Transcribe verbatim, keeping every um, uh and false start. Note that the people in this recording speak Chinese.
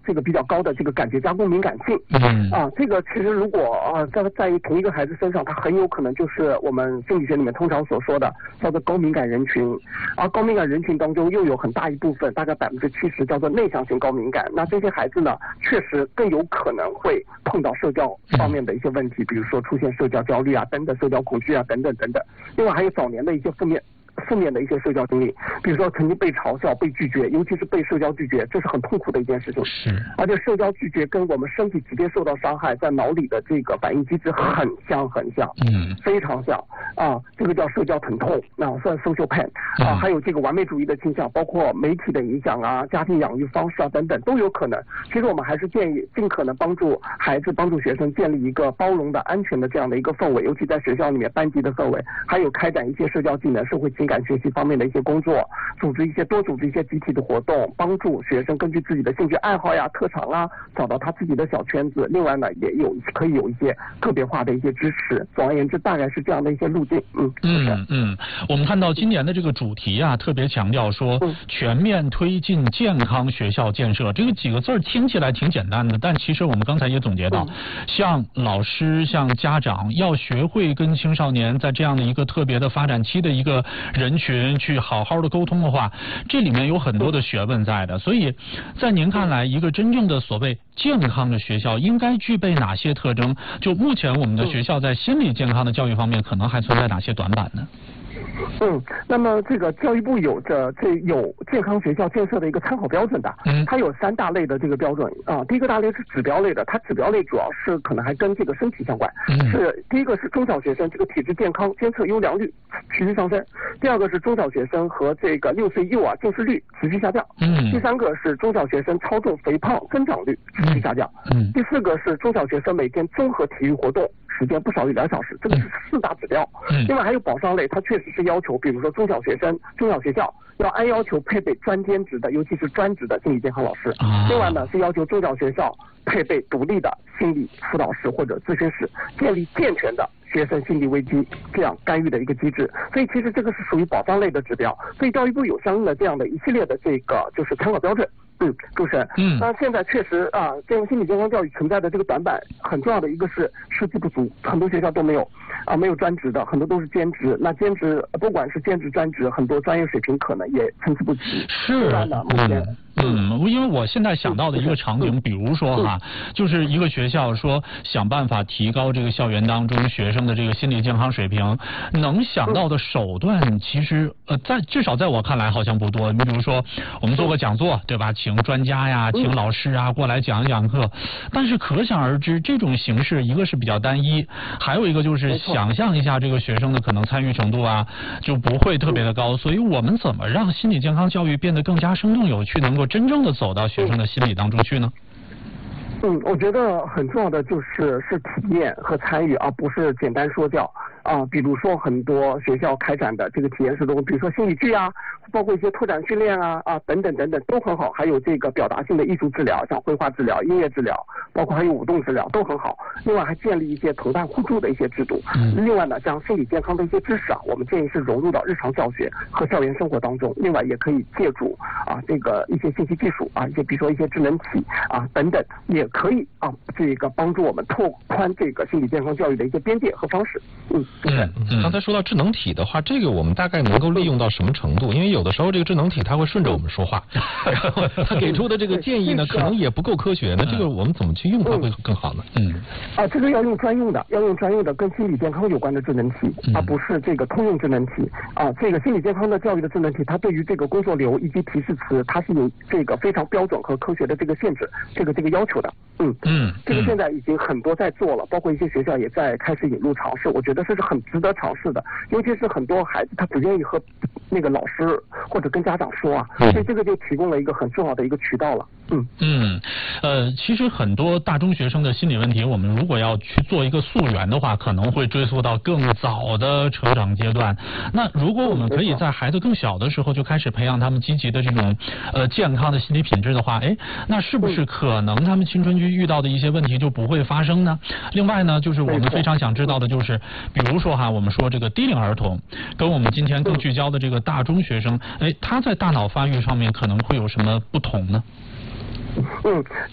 这个比较高的这个感觉加工敏感性。 嗯啊，这个其实如果啊在在于同一个孩子身上，他很有可能就是我们心理学里面通常所说的叫做高敏感人群。而高敏感人群当中又有很大一部分，大概百分之七十叫做内向型高敏感。那这些孩子呢，确实更有可能会碰到社交方面的一些问题，比如说出现社交焦虑啊等等，社交恐惧啊等等等等。另外还有早年的一些负面。负面的一些社交经历，比如说曾经被嘲笑、被拒绝，尤其是被社交拒绝，这是很痛苦的一件事情。 是， 而且社交拒绝跟我们身体直接受到伤害，在脑里的这个反应机制很像很像， 嗯， 非常像啊。这个叫社交疼痛，那、啊、算 social pain 啊，还有这个完美主义的倾向，包括媒体的影响啊、家庭养育方式啊等等都有可能。其实我们还是建议尽可能帮助孩子、帮助学生建立一个包容的、安全的这样的一个氛围，尤其在学校里面班级的氛围，还有开展一些社交技能、社会情感学习方面的一些工作，组织一些多组织一些集体的活动，帮助学生根据自己的兴趣爱好呀、特长啊，找到他自己的小圈子。另外呢，也有可以有一些个别化的一些支持。总而言之，大概是这样的一些路径。嗯嗯嗯，我们看到今年的这个主题啊，特别强调说全面推进健康学校建设。这个几个字儿听起来挺简单的，但其实我们刚才也总结到，像老师、像家长要学会跟青少年在这样的一个特别的发展期的一个人群去好好的沟通的话，这里面有很多的学问在的。所以在您看来，一个真正的所谓健康的学校应该具备哪些特征？就目前我们的学校在心理健康的教育方面可能还存在哪些短板呢？ 嗯，那么这个教育部有着这有健康学校建设的一个参考标准的，嗯，它有三大类的这个标准啊。第一个大类是指标类的，它指标类主要是可能还跟这个身体相关，嗯，是第一个是中小学生这个体质健康监测优良率持续上升，第二个是中小学生和这个六岁幼儿近视率持续下降，嗯，第三个是中小学生超重肥胖增长率持续下降，嗯，第四个是中小学生每天综合体育活动时间不少于两小时，这个是四大指标。嗯，另外还有保障类，它确实是要求，比如说中小学生、中小学校要按要求配备专兼职的，尤其是专职的心理健康老师。啊、另外呢，是要求中小学校配备独立的心理辅导室或者咨询室，建立健全的学生心理危机这样干预的一个机制。所以其实这个是属于保障类的指标。所以教育部有相应的这样的一系列的这个就是参考标准。嗯，主持人，嗯，那现在确实啊，这个心理健康教育存在的这个短板，很重要的一个是师资不足，很多学校都没有啊，没有专职的，很多都是兼职。那兼职不管是兼职专职，很多专业水平可能也参差不齐。 是的，目前。嗯，因为我现在想到的一个场景，比如说哈，就是一个学校说想办法提高这个校园当中学生的这个心理健康水平，能想到的手段其实呃，在至少在我看来好像不多。你比如说，我们做个讲座，对吧？请专家呀，请老师啊过来讲一讲课，但是可想而知，这种形式一个是比较单一，还有一个就是想象一下这个学生的可能参与程度啊，就不会特别的高。所以我们怎么让心理健康教育变得更加生动有趣，能够真正的走到学生的心理当中去呢？ 嗯，我觉得很重要的就是是体验和参与，而不是简单说教啊。比如说很多学校开展的这个体验式的，比如说心理剧啊，包括一些拓展训练啊啊等等等等都很好。还有这个表达性的艺术治疗，像绘画治疗、音乐治疗，包括还有舞动治疗都很好。另外还建立一些同伴互助的一些制度。嗯、另外呢，将心理健康的一些知识啊，我们建议是融入到日常教学和校园生活当中。另外也可以借助啊这个一些信息技术啊，一些比如说一些智能体啊等等也。可以啊，这个帮助我们拓宽这个心理健康教育的一些边界和方式。嗯， 嗯嗯。刚才说到智能体的话，这个我们大概能够利用到什么程度？因为有的时候这个智能体它会顺着我们说话，然后它给出的这个建议呢，可能也不够科学。那这个我们怎么去用它会更好呢？嗯。 啊，这个要用专用的，要用专用的跟心理健康有关的智能体，而不是这个通用智能体。啊，这个心理健康的教育的智能体，它对于这个工作流以及提示词，它是有这个非常标准和科学的这个限制，这个这个要求的。嗯嗯，这个现在已经很多在做了，包括一些学校也在开始引入尝试，我觉得这是很值得尝试的。尤其是很多孩子他不愿意和那个老师或者跟家长说啊，所以这个就提供了一个很重要的一个渠道了。嗯嗯，呃，其实很多大中学生的心理问题，我们如果要去做一个溯源的话，可能会追溯到更早的成长阶段。那如果我们可以在孩子更小的时候就开始培养他们积极的这种呃健康的心理品质的话，哎，那是不是可能他们青春期遇到的一些问题就不会发生呢？另外呢，就是我们非常想知道的就是，比如说哈，我们说这个低龄儿童跟我们今天更聚焦的这个大中学生，哎，他在大脑发育上面可能会有什么不同呢？ 嗯。